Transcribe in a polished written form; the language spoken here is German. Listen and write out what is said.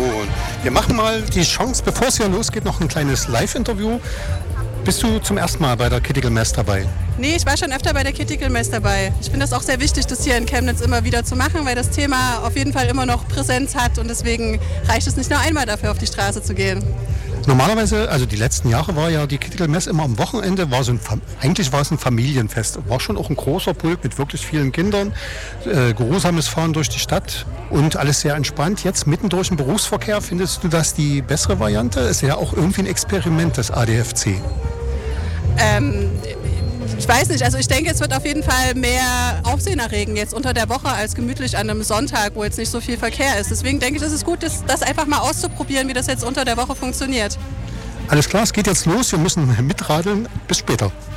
Wir machen mal die Chance, bevor es hier losgeht, noch ein kleines Live-Interview. Bist du zum ersten Mal bei der Critical Mass dabei? Nee, ich war schon öfter bei der Critical Mass dabei. Ich finde das auch sehr wichtig, das hier in Chemnitz immer wieder zu machen, weil das Thema auf jeden Fall immer noch Präsenz hat und deswegen reicht es nicht nur einmal dafür, auf die Straße zu gehen. Normalerweise, also die letzten Jahre war ja die Critical Mass immer am Wochenende, eigentlich war es ein Familienfest. War schon auch ein großer Pulk mit wirklich vielen Kindern, geruhsames Fahren durch die Stadt und alles sehr entspannt. Jetzt mitten durch den Berufsverkehr, findest du das die bessere Variante? Ist ja auch irgendwie ein Experiment des ADFC. Ich weiß nicht, also ich denke, es wird auf jeden Fall mehr Aufsehen erregen jetzt unter der Woche als gemütlich an einem Sonntag, wo jetzt nicht so viel Verkehr ist. Deswegen denke ich, es ist gut, das einfach mal auszuprobieren, wie das jetzt unter der Woche funktioniert. Alles klar, es geht jetzt los, wir müssen mitradeln. Bis später.